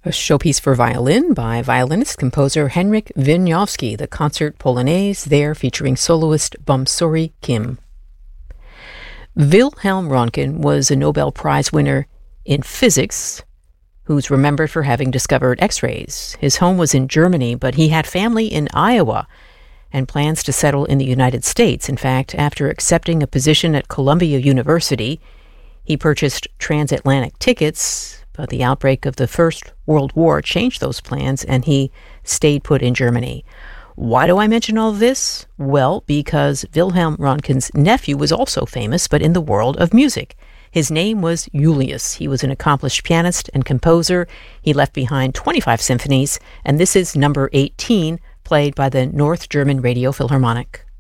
A showpiece for violin by violinist-composer Henryk Wieniawski, the Concert Polonaise, there featuring soloist Bumsori Kim. Wilhelm Röntgen was a Nobel Prize winner in physics who's remembered for having discovered X-rays. His home was in Germany, but he had family in Iowa and plans to settle in the United States. In fact, after accepting a position at Columbia University, he purchased transatlantic tickets, but the outbreak of the First World War changed those plans, and he stayed put in Germany. Why do I mention all of this? Well, because Wilhelm Röntgen's nephew was also famous, but in the world of music. His name was Julius. He was an accomplished pianist and composer. He left behind 25 symphonies, and this is number 18, played by the North German Radio Philharmonic.